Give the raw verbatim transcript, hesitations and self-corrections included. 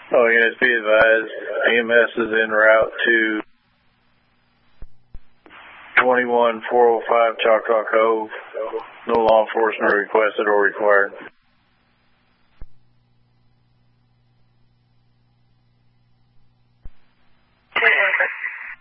Oh, units be advised, E M S is en route to twenty-one four oh five Choctaw Cove. No law enforcement requested or required.